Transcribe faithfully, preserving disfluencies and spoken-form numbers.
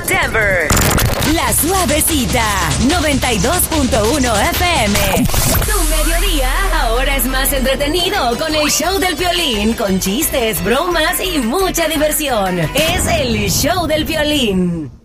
Denver. La Suavecita, noventa y dos punto uno F M. Tu mediodía ahora es más entretenido con el show del Piolín, con chistes, bromas y mucha diversión. Es el show del Piolín.